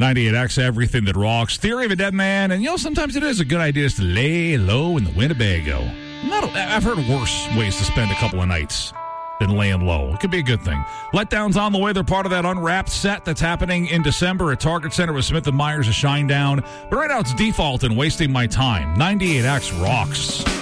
98X, everything that rocks. Theory of a Dead Man. And, sometimes it is a good idea to lay low in the Winnebago. I've heard worse ways to spend a couple of nights than laying low. It could be a good thing. Letdown's on the way. They're part of that Unwrapped set that's happening in December at Target Center with Smith & Myers, a Shinedown. But right now it's Default and Wasting My Time. 98X rocks.